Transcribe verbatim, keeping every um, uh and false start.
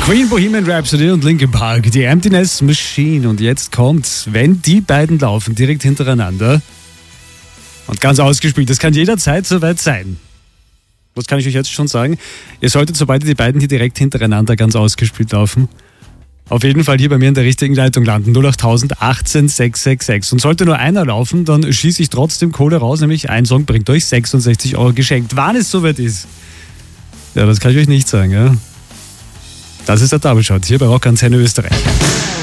Queen, Bohemian Rhapsody und Linkin Park, die Emptiness Machine. Und jetzt kommt's, wenn die beiden laufen direkt hintereinander und ganz ausgespielt, das kann jederzeit soweit sein. Was kann ich euch jetzt schon sagen? Ihr solltet, sobald die beiden hier direkt hintereinander ganz ausgespielt laufen, auf jeden Fall hier bei mir in der richtigen Leitung landen. null acht tausend achtzehn sechs sechs sechs. Und sollte nur einer laufen, dann schieße ich trotzdem Kohle raus, nämlich ein Song bringt euch sechsundsechzig Euro geschenkt. Wann es soweit ist, ja, das kann ich euch nicht sagen. Ja? Das ist der Double Shot hier bei Rock Antenne Österreich.